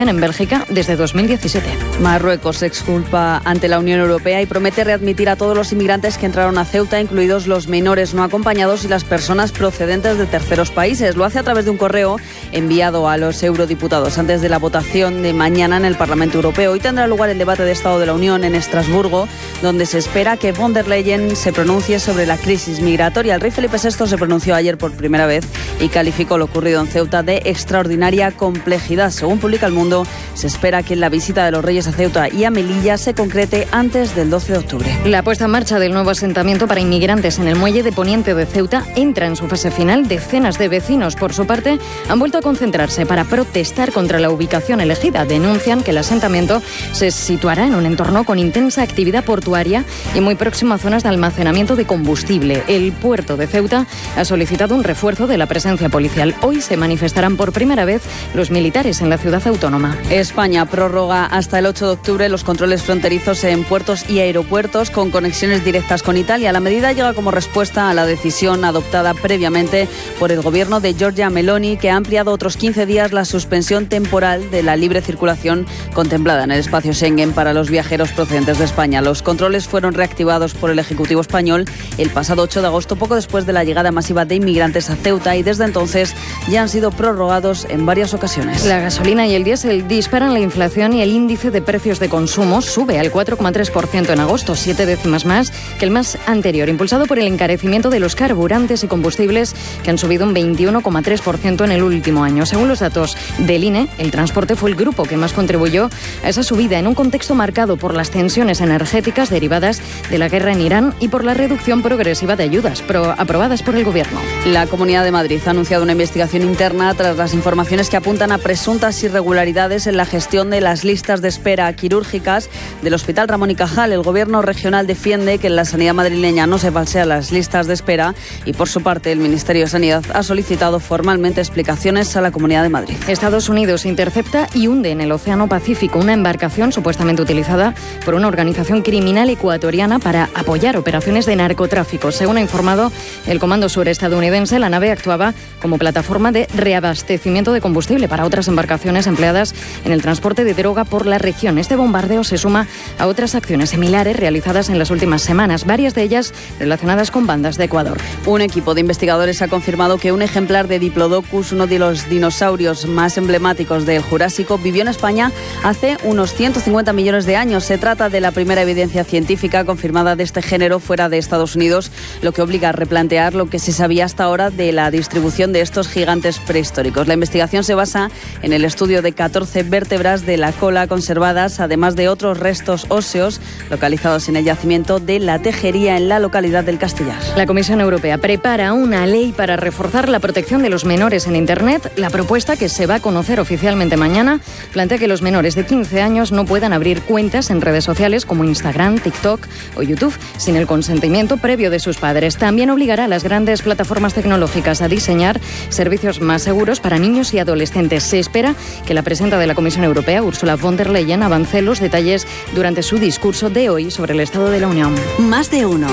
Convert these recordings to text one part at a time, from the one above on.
en Bélgica desde 2017. Marruecos se exculpa ante la Unión Europea y promete readmitir a todos los inmigrantes que entraron a Ceuta, incluidos los menores no acompañados y las personas procedentes de terceros países. Lo hace a través de un correo enviado a los eurodiputados antes de la votación de mañana en el Parlamento Europeo. Hoy tendrá lugar el debate de Estado de la Unión en Estrasburgo, donde se espera que von der Leyen se pronuncie sobre la crisis migratoria. El rey Felipe VI se pronunció ayer por primera vez y calificó lo ocurrido en Ceuta de extraordinaria complejidad. Según publica El Mundo, se espera que la visita de los reyes a Ceuta y a Melilla se concrete antes del 12 de octubre. La puesta en marcha del nuevo asentamiento para inmigrantes en el muelle de Poniente de Ceuta entra en su fase final. Decenas de vecinos, por su parte, han vuelto a concentrarse para protestar contra la ubicación elegida. Denuncian que el asentamiento se situará en un entorno con intensa actividad portuaria y muy próximo a zonas de almacenamiento de combustible. El puerto de Ceuta ha solicitado un refuerzo de la presencia policial. Hoy se manifestarán por primera vez los militares en la ciudad autónoma. España prorroga hasta el 8 de octubre los controles fronterizos en puertos y aeropuertos con conexiones directas con Italia. La medida llega como respuesta a la decisión adoptada previamente por el gobierno de Giorgia Meloni, que ha ampliado otros 15 días la suspensión temporal de la libre circulación contemplada en el espacio Schengen para los viajeros procedentes de España. Los controles fueron reactivados por el Ejecutivo español el pasado 8 de agosto, poco después de la llegada masiva de inmigrantes a Ceuta, y desde entonces ya han sido prorrogados en varias ocasiones. La gasolina y el diésel disparan la inflación y el índice de precios de consumo sube al 4,3% en agosto, 7 décimas más que el mes anterior, impulsado por el encarecimiento de los carburantes y combustibles, que han subido un 21,3% en el último año. Según los datos del INE, el transporte fue el grupo que más contribuyó a esa subida, en un contexto marcado por las tensiones energéticas derivadas de la guerra en Irán y por la reducción progresiva de ayudas aprobadas por el Gobierno. La Comunidad de Madrid ha anunciado una investigación interna tras las informaciones que apuntan a presuntas irregularidades en la gestión de las listas de espera quirúrgicas del Hospital Ramón y Cajal. El Gobierno regional defiende que en la sanidad madrileña no se falsean las listas de espera y, por su parte, el Ministerio de Sanidad ha solicitado formalmente explicaciones a la Comunidad de Madrid. Estados Unidos intercepta y hunde en el Océano Pacífico una embarcación supuestamente utilizada por una organización criminal ecuatoriana para apoyar operaciones de narcotráfico. Según ha informado el Comando Sur estadounidense, la nave actuaba como plataforma de reabastecimiento de combustible para otras embarcaciones empleadas en el transporte de droga por la región. Este bombardeo se suma a otras acciones similares realizadas en las últimas semanas, varias de ellas relacionadas con bandas de Ecuador. Un equipo de investigadores ha confirmado que un ejemplar de Diplodocus, uno de los dinosaurios más emblemáticos del Jurásico, vivió en España hace unos 150 millones de años. Se trata de la primera evidencia científica confirmada de este género fuera de Estados Unidos, lo que obliga a replantear lo que se sabía hasta ahora de la distribución de estos gigantes prehistóricos. La investigación se basa en el estudio de 14 vértebras de la cola conservadas, además de otros restos óseos localizados en el yacimiento de La Tejería, en la localidad del Castellar. La Comisión Europea prepara una ley para reforzar la protección de los menores en Internet. La propuesta, que se va a conocer oficialmente mañana, plantea que los menores de 15 años no puedan abrir cuentas en redes sociales como Instagram, TikTok o YouTube sin el consentimiento previo de sus padres. También obligará a las grandes plataformas tecnológicas a diseñar servicios más seguros para niños y adolescentes. Se espera que la presidenta de la Comisión Europea, Ursula von der Leyen, avance los detalles durante su discurso de hoy sobre el Estado de la Unión. Más de uno.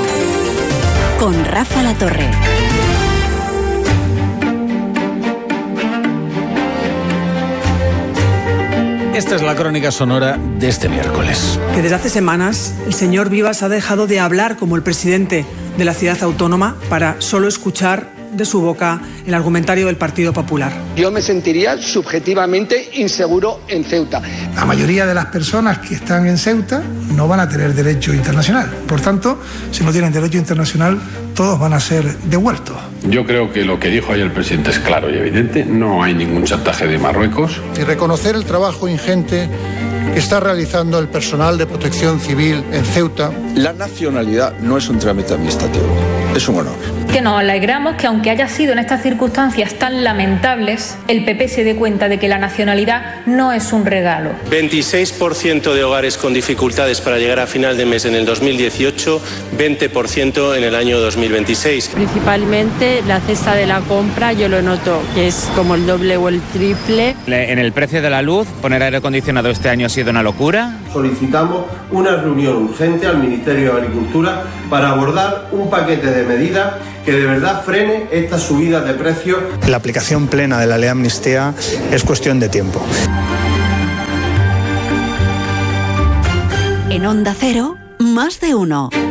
Con Rafa La Torre. Esta es la crónica sonora de este miércoles. Que desde hace semanas el señor Vivas ha dejado de hablar como el presidente de la ciudad autónoma para solo escuchar de su boca el argumentario del Partido Popular. Yo me sentiría subjetivamente inseguro en Ceuta. La mayoría de las personas que están en Ceuta no van a tener derecho internacional. Por tanto, si no tienen derecho internacional, todos van a ser devueltos. Yo creo que lo que dijo ayer el presidente es claro y evidente. No hay ningún chantaje de Marruecos. Y reconocer el trabajo ingente que está realizando el personal de protección civil en Ceuta. La nacionalidad no es un trámite administrativo, es un honor. Que nos alegramos que, aunque haya sido en estas circunstancias tan lamentables, el PP se dé cuenta de que la nacionalidad no es un regalo. 26% de hogares con dificultades para llegar a final de mes en el 2018, 20% en el año 2026. Principalmente la cesta de la compra, yo lo noto que es como el doble o el triple. En el precio de la luz, poner aire acondicionado este año ha sido una locura. Solicitamos una reunión urgente al Ministerio de Agricultura para abordar un paquete de medidas que de verdad frene esta subida de precios. La aplicación plena de la ley de amnistía es cuestión de tiempo. En Onda Cero, más de uno.